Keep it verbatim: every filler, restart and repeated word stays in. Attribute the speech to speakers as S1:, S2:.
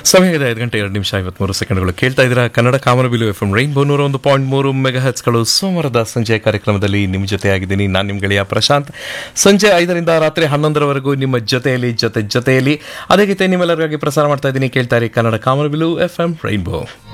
S1: ಸಮಯದ ಐದು ಗಂಟೆ ಎರಡು ನಿಮಿಷ ಐವತ್ಮೂರು ಸೆಕೆಂಡ್ಗಳು ಕೇಳ್ತಾ ಇದ್ದೀರಾ ಕನ್ನಡ ಕಾಮನಬಿಲು ಎಫ್ ಎಂ ರೈನ್ಬೋ ನೂರ ಒಂದು ಪಾಯಿಂಟ್ ಮೂರು ಮೆಗಾ ಹರ್ಟ್ಸ್ಗಳು. ಸೋಮವಾರದ ಸಂಜೆ ಕಾರ್ಯಕ್ರಮದಲ್ಲಿ ನಿಮ್ಮ ಜೊತೆ ಆಗಿದ್ದೀನಿ ನಾನು ನಿಮ್ಮ ಗೆಳೆಯ ಪ್ರಶಾಂತ್. ಸಂಜೆ ಐದರಿಂದ ರಾತ್ರಿ ಹನ್ನೊಂದರವರೆಗೂ ನಿಮ್ಮ ಜೊತೆಯಲ್ಲಿ ಜೊತೆ ಜೊತೆಯಲ್ಲಿ ಅದೇ ಗೀತೆ ನಿಮ್ಮೆಲ್ಲರಿಗಾಗಿ ಪ್ರಸಾರ ಮಾಡ್ತಾ ಇದ್ದೀನಿ. ಕೇಳ್ತಾ ಇರಿ ಕನ್ನಡ ಕಾಮನಬಿಲು ಎಫ್ ಎಂ ರೈನ್ಬೋ.